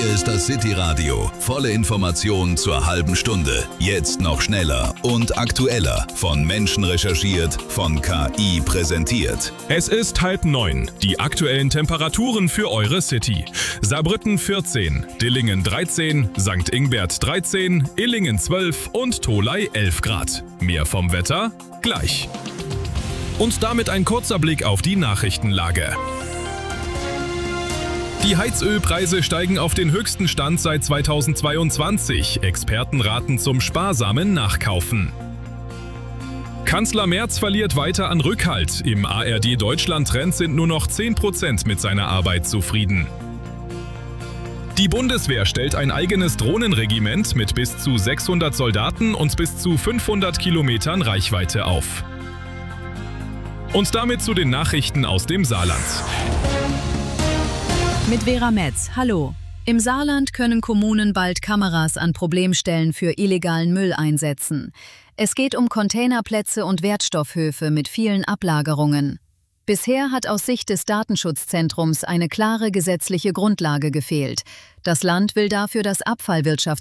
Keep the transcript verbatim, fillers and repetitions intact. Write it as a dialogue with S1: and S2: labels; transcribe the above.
S1: Hier ist das City Radio. Volle Informationen zur halben Stunde. Jetzt noch schneller und aktueller. Von Menschen recherchiert, von K I präsentiert.
S2: Es ist halb neun. Die aktuellen Temperaturen für eure City. Saarbrücken vierzehn, Dillingen dreizehn, Sankt Ingbert dreizehn, Illingen zwölf und Tholey elf Grad. Mehr vom Wetter gleich. Und damit ein kurzer Blick auf die Nachrichtenlage. Die Heizölpreise steigen auf den höchsten Stand seit zweitausendzweiundzwanzig. Experten raten zum sparsamen Nachkaufen. Kanzler Merz verliert weiter an Rückhalt. Im A R D-Deutschland-Trend sind nur noch zehn Prozent mit seiner Arbeit zufrieden. Die Bundeswehr stellt ein eigenes Drohnenregiment mit bis zu sechshundert Soldaten und bis zu fünfhundert Kilometern Reichweite auf. Und damit zu den Nachrichten aus dem Saarland.
S3: Mit Vera Metz, hallo. Im Saarland können Kommunen bald Kameras an Problemstellen für illegalen Müll einsetzen. Es geht um Containerplätze und Wertstoffhöfe mit vielen Ablagerungen. Bisher hat aus Sicht des Datenschutzzentrums eine klare gesetzliche Grundlage gefehlt. Das Land will dafür das Abfallwirtschaftsgesetz